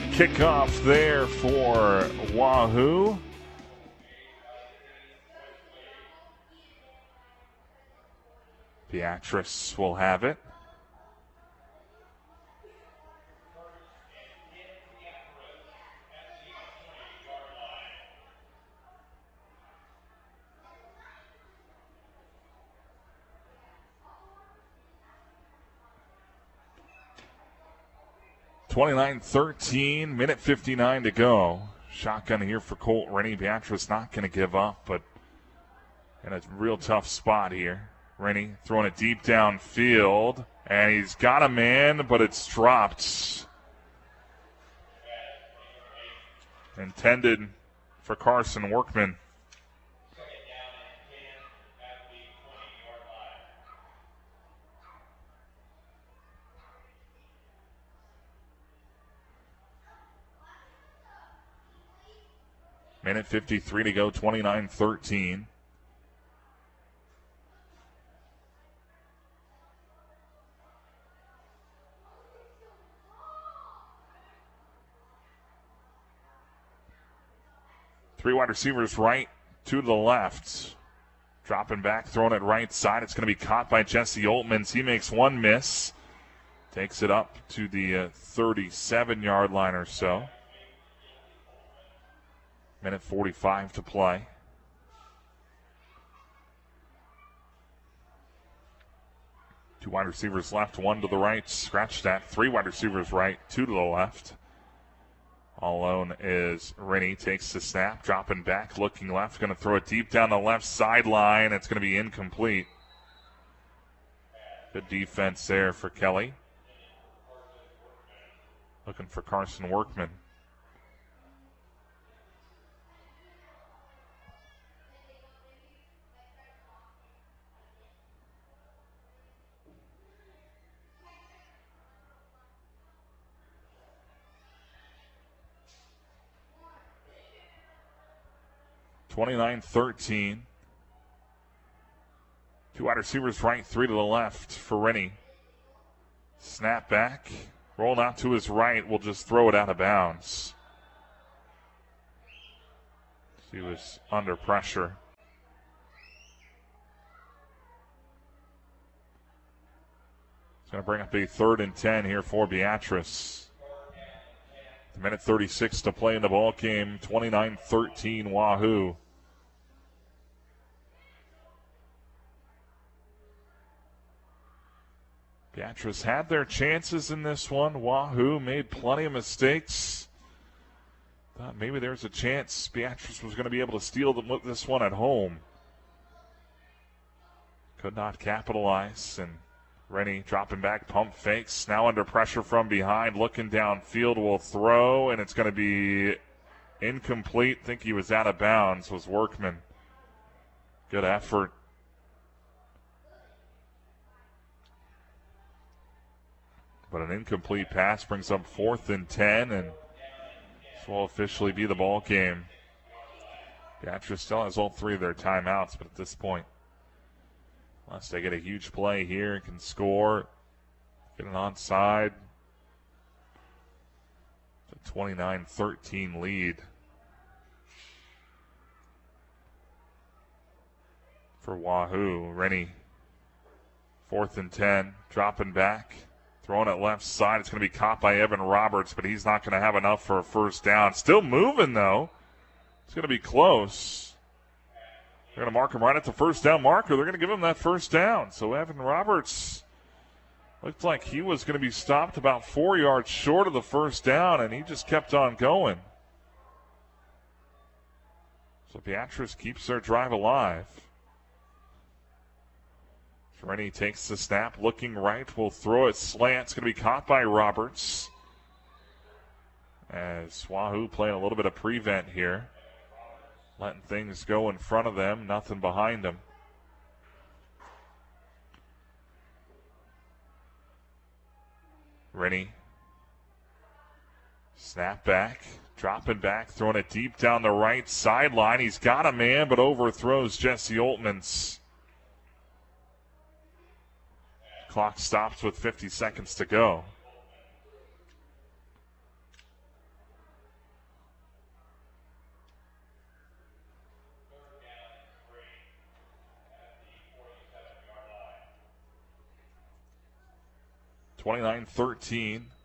kickoff there for Wahoo. Beatrice will have it. (29-13), minute 59 to go. Shotgun here for Colt Rennie. Beatrice not going to give up, but in a real tough spot here. Rennie throwing it deep downfield, and he's got a man, but it's dropped. Intended for Carson Workman. Minute 53 to go, 29-13. Three wide receivers right, two to the left. Dropping back, throwing it right side. It's going to be caught by Jesse Oltmans. He makes one miss. Takes it up to the 37-yard line or so. Minute 45 to play. Two wide receivers left, one to the right. Scratch that. Three wide receivers right, two to the left. All alone is Rennie. Takes the snap, dropping back, looking left. Going to throw it deep down the left sideline. It's going to be incomplete. Good defense there for Kelly. Looking for Carson Workman. (29-13). Two wide receivers right, three to the left for Rennie. Snap back, rolled out to his right, will just throw it out of bounds. He was under pressure. It's going to bring up a 3rd and 10 here for Beatrice. Minute 36 to play in the ball game. 29-13 Wahoo. Beatrice had their chances in this one. Wahoo made plenty of mistakes. Thought maybe there was a chance Beatrice was going to be able to steal this one at home. Could not capitalize, and Rennie dropping back, pump fakes. Now under pressure from behind, looking downfield, will throw, and it's going to be incomplete. Think he was out of bounds, was Workman. Good effort. But an incomplete pass brings up 4th and 10, and this will officially be the ball game. Beatrice still has all 3 of their timeouts, but at this point, unless they get a huge play here and can score, get an onside. It's a 29-13 lead for Wahoo. Rennie, 4th and 10, dropping back, throwing it left side. It's going to be caught by Evan Roberts, but he's not going to have enough for a first down. Still moving, though. It's going to be close. They're going to mark him right at the first down marker. They're going to give him that first down. So Evan Roberts looked like he was going to be stopped about 4 yards short of the first down, and he just kept on going. So Beatrice keeps their drive alive. Rennie takes the snap, looking right, will throw it slant. It's going to be caught by Roberts. As Wahoo playing a little bit of prevent here. Letting things go in front of them, nothing behind them. Rennie. Snap back, dropping back, throwing it deep down the right sideline. He's got a man, but overthrows Jesse Oltmans. Clock stops with 50 seconds to go. 29-13.